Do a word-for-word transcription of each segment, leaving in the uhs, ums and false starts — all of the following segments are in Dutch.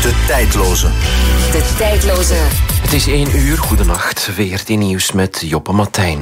De Tijdloze. De Tijdloze. Het is één uur, goedenacht. V R T Nieuws met Joppe Martijn.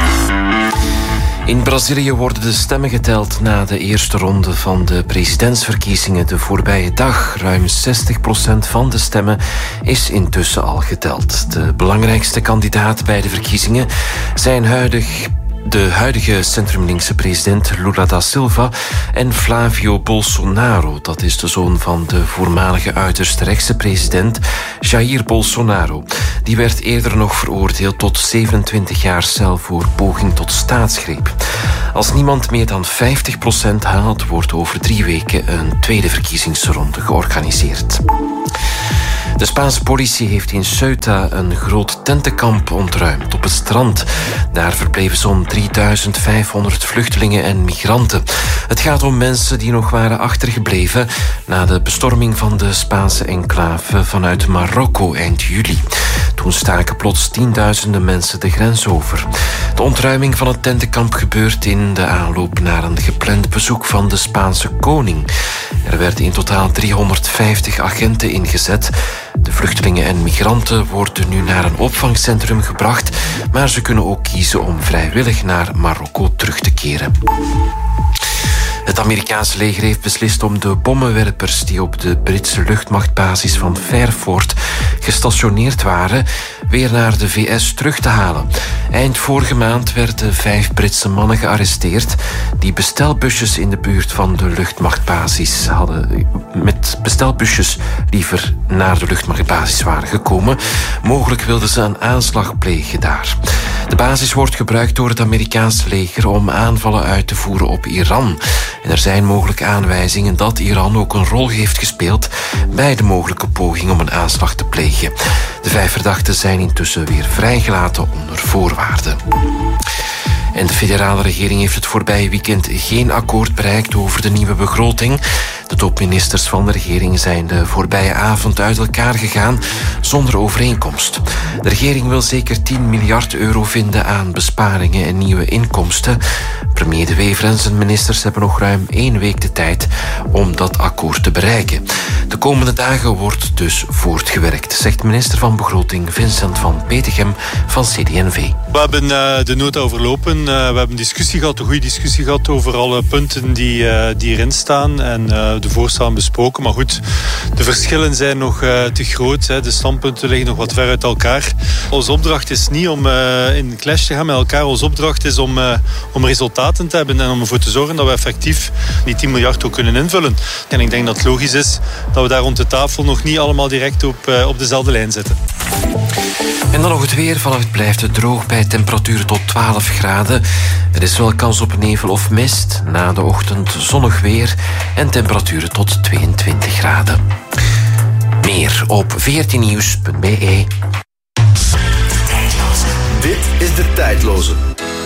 In Brazilië worden de stemmen geteld na de eerste ronde van de presidentsverkiezingen de voorbije dag. Ruim zestig procent van de stemmen is intussen al geteld. De belangrijkste kandidaat bij de verkiezingen zijn huidig de huidige centrumlinkse president Lula da Silva en Flávio Bolsonaro. Dat is de zoon van de voormalige uiterst rechtse president Jair Bolsonaro. Die werd eerder nog veroordeeld tot zevenentwintig jaar cel voor poging tot staatsgreep. Als niemand meer dan vijftig procent haalt, wordt over drie weken een tweede verkiezingsronde georganiseerd. De Spaanse politie heeft in Ceuta een groot tentenkamp ontruimd op het strand. Daar verbleven zo'n drieduizend vijfhonderd vluchtelingen en migranten. Het gaat om mensen die nog waren achtergebleven na de bestorming van de Spaanse enclave vanuit Marokko eind juli. Toen staken plots tienduizenden mensen de grens over. De ontruiming van het tentenkamp gebeurt in de aanloop naar een gepland bezoek van de Spaanse koning. Er werden in totaal driehonderdvijftig agenten ingezet. De vluchtelingen en migranten worden nu naar een opvangcentrum gebracht, maar ze kunnen ook kiezen om vrijwillig naar Marokko terug te keren. Het Amerikaanse leger heeft beslist om de bommenwerpers die op de Britse luchtmachtbasis van Fairford gestationeerd waren, weer naar de V S terug te halen. Eind vorige maand werden vijf Britse mannen gearresteerd die bestelbusjes in de buurt van de luchtmachtbasis hadden, met bestelbusjes liever naar de luchtmachtbasis waren gekomen. Mogelijk wilden ze een aanslag plegen daar. De basis wordt gebruikt door het Amerikaanse leger om aanvallen uit te voeren op Iran. En er zijn mogelijk aanwijzingen dat Iran ook een rol heeft gespeeld bij de mogelijke poging om een aanslag te plegen. De vijf verdachten zijn intussen weer vrijgelaten onder voorwaarden. En de federale regering heeft het voorbije weekend geen akkoord bereikt over de nieuwe begroting. De topministers van de regering zijn de voorbije avond uit elkaar gegaan zonder overeenkomst. De regering wil zeker tien miljard euro vinden aan besparingen en nieuwe inkomsten. Premier De Wever en zijn ministers hebben nog ruim één week de tijd om dat akkoord te bereiken. De komende dagen wordt dus voortgewerkt, zegt minister van Begroting Vincent van Petegem van C D N V. We hebben uh, de nota overlopen. Uh, we hebben een discussie gehad, een goede discussie gehad over alle punten die, uh, die erin staan en uh, de voorstellen besproken. Maar goed, de verschillen zijn nog uh, te groot. Hè. De standpunten liggen nog wat ver uit elkaar. Onze opdracht is niet om uh, in clash te gaan met elkaar. Onze opdracht is om, uh, om resultaten te hebben en om ervoor te zorgen dat we effectief die tien miljard ook kunnen invullen. En ik denk dat het logisch is dat we daar rond de tafel nog niet allemaal direct op, uh, op dezelfde lijn zitten. En dan nog het weer. Vannacht blijft het droog bij temperaturen tot twaalf graden. Er is wel kans op nevel of mist. Na de ochtend zonnig weer en temperaturen tot tweeëntwintig graden. Meer op v r t nieuws punt b e. Dit is De Tijdloze.